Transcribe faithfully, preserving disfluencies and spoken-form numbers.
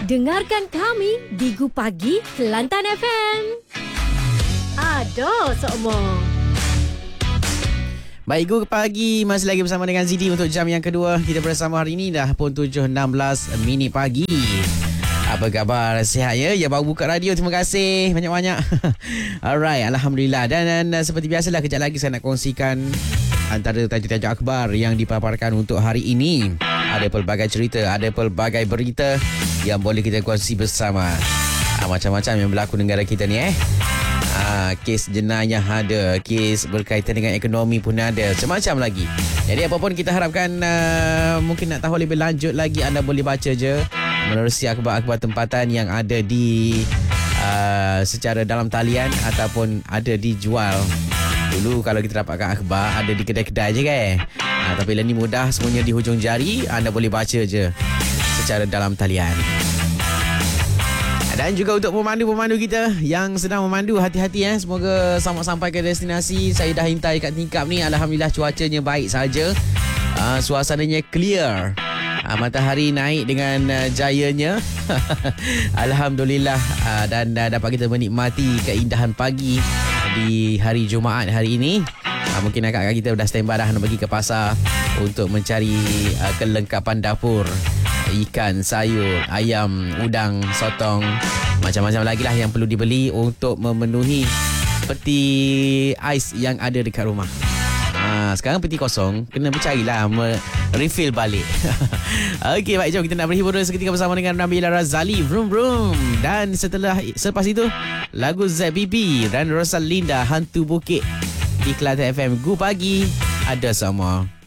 Dengarkan kami di Gu Pagi Kelantan F M. Ada semua. Baik, Gu Pagi masih lagi bersama dengan Zidi untuk jam yang kedua. Kita bersama hari ini dah pun tujuh enam belas minit pagi. Apa khabar? Sihat ya? Ya, baru buka radio. Terima kasih banyak-banyak. Alright, Alhamdulillah. Dan, dan seperti biasalah, kejap lagi saya nak kongsikan antara tajuk-tajuk akhbar yang dipaparkan untuk hari ini. Ada pelbagai cerita, ada pelbagai berita yang boleh kita kongsi bersama. Ah, macam-macam yang berlaku negara kita ni eh. Ah, kes jenayah ada, kes berkaitan dengan ekonomi pun ada, macam-macam lagi. Jadi apapun kita harapkan uh, mungkin nak tahu lebih lanjut lagi, anda boleh baca je menerusi akhbar-akhbar tempatan yang ada di uh, secara dalam talian ataupun ada dijual. Dulu kalau kita dapatkan akhbar ada di kedai-kedai je kan. Ha, tapi lah ni mudah, semuanya di hujung jari. Anda boleh baca je secara dalam talian. Dan juga untuk pemandu-pemandu kita yang sedang memandu, hati-hati eh. Semoga selamat sampai ke destinasi. Saya dah hintai kat tingkap ni. Alhamdulillah cuacanya baik saja. Uh, suasananya clear. Uh, matahari naik dengan uh, jayanya. Alhamdulillah. Uh, dan uh, dapat kita menikmati keindahan pagi di hari Jumaat hari ini. Ha, mungkin akak-akak kita dah standby dah nak pergi ke pasar untuk mencari uh, kelengkapan dapur. Ikan, sayur, ayam, udang, sotong, macam-macam lagi lah yang perlu dibeli untuk memenuhi peti ais yang ada dekat rumah. Ha, sekarang peti kosong, kena bercarilah refill balik. Okey, baik, jom kita nak berhibur seketika bersama dengan Nabila Razali, Vroom Vroom. Dan setelah selepas itu lagu Z B B dan Rosalinda, Hantu Bukit di Kelantan F M. Gu Pagi ada sama.